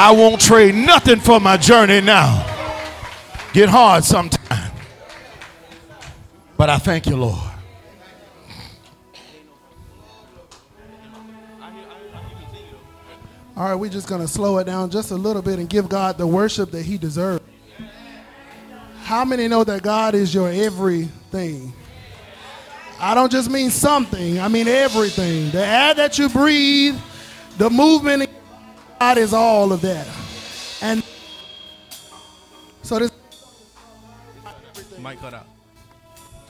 I won't trade nothing for my journey now. Get hard sometimes. But I thank you, Lord. All right, we're just going to slow it down just a little bit and give God the worship that he deserves. How many know that God is your everything? I don't just mean something. I mean everything. The air that you breathe, the movement, God is all of that. And so this might cut out.